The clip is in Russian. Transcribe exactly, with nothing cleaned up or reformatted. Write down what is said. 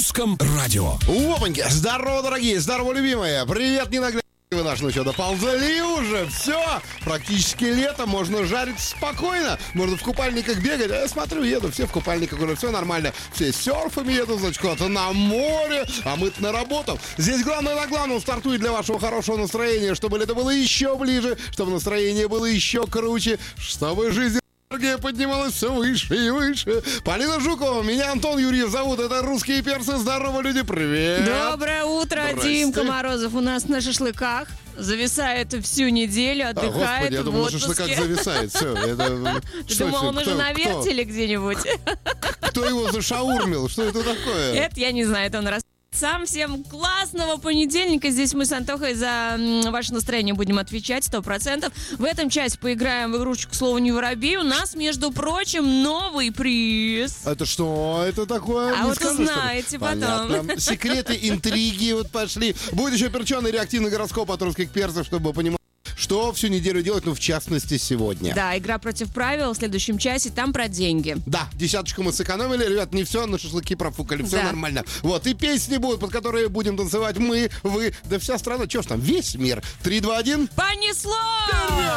русском радио. Опаньки! Здорово, дорогие! Здорово, любимые! Привет, ненаглядные! Вы наш, ну что, доползали уже? Все! Практически лето, можно жарить спокойно. Можно в купальниках бегать. А я смотрю, еду, все в купальниках, уже все нормально. Все с серфами едут, значит, куда-то на море, а мы-то на работу. Здесь главное на главном стартует для вашего хорошего настроения, чтобы лето было еще ближе, чтобы настроение было еще круче, чтобы жизнь... Энергия поднималась все выше и выше. Полина Жукова, меня Антон Юрьев зовут. Это «Русские перцы». Здорово, люди, привет. Доброе утро, Димка Морозов у нас на шашлыках. Зависает всю неделю, отдыхает а, Господи, я в думал, отпуске. шашлыках зависает. Все, это... Ты что думал, это? он Кто? уже на вертеле где-нибудь? Кто его зашаурмил? Что это такое? Это я не знаю, это он раз... Сам всем классного понедельника. Здесь мы с Антохой за м, ваше настроение будем отвечать сто процентов. В этом часе поиграем в игрушечку «Слово не воробей». У нас, между прочим, новый приз. Это что это такое? А Не вот скажешь, узнаете что ли? потом. Понятно. Секреты, интриги вот пошли. Будет еще перченый реактивный гороскоп от русских перцев, чтобы понимать, что всю неделю делать, ну, в частности, сегодня. Да, игра против правил в следующем часе. Там про деньги. Да, десяточку мы сэкономили. Ребят, не все, на шашлыки профукали. Все Да. нормально. Вот, и песни будут, под которые будем танцевать мы, вы, да вся страна. Че ж там, весь мир. Три, два, один. Понесло!